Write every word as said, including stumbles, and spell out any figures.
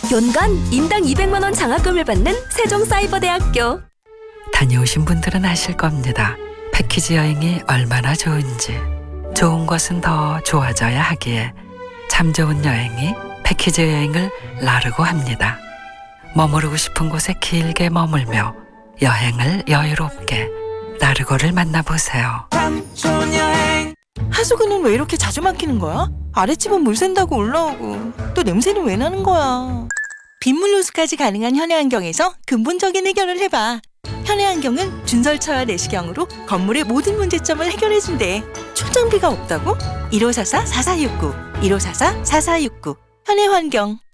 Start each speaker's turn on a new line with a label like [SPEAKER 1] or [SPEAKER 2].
[SPEAKER 1] 연간 인당 이백만 원 장학금을 받는 세종사이버대학교.
[SPEAKER 2] 다녀오신 분들은 아실 겁니다. 패키지 여행이 얼마나 좋은지. 좋은 것은 더 좋아져야 하기에 참 좋은 여행이 패키지 여행을 나르고 합니다. 머무르고 싶은 곳에 길게 머물며 여행을 여유롭게 나르고를 만나보세요.
[SPEAKER 3] 하수구는 왜 이렇게 자주 막히는 거야? 아랫집은 물 샌다고 올라오고 또 냄새는 왜 나는 거야? 빗물 호수까지 가능한 현해환경에서 근본적인 해결을 해봐. 현해환경은 준설차와 내시경으로 건물의 모든 문제점을 해결해준대. 초장비가 없다고? 일오사사 사사육구 일오사사 사사육구 현해환경.